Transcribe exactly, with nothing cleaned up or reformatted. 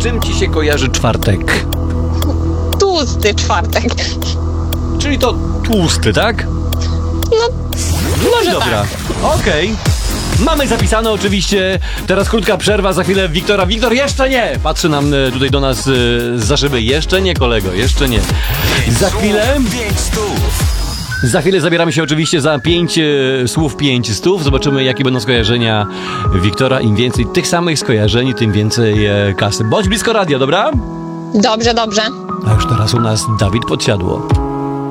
czym ci się kojarzy czwartek? Tłusty czwartek. Czyli to tłusty, tak? No, No może dobra, tak. okej. Mamy zapisane oczywiście, teraz krótka przerwa, za chwilę Wiktora. Wiktor, jeszcze nie! Patrzy nam e, tutaj do nas e, za szyby. Jeszcze nie, kolego, jeszcze nie. Za chwilę... Pięć stów. Za chwilę zabieramy się oczywiście za pięć e, słów, pięć stów. Zobaczymy, jakie będą skojarzenia Wiktora. Im więcej tych samych skojarzeń, tym więcej e, kasy. Bądź blisko radia, dobra? Dobrze, dobrze. A już teraz u nas Dawid Podsiadło.